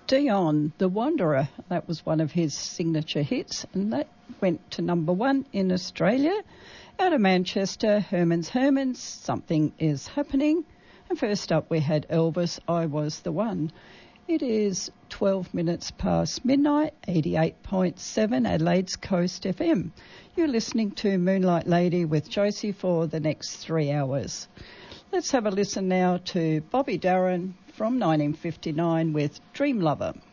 Dion, The Wanderer. That was one of his signature hits, and that went to number 1 in Australia. Out of Manchester, Herman's, Something Is Happening. And first up we had Elvis, I Was the One. It is 12 minutes past midnight, 88.7 Adelaide's Coast FM. You're listening to Moonlight Lady with Josie for the next 3 hours. Let's have a listen now to Bobby Darin from 1959 with Dream Lover.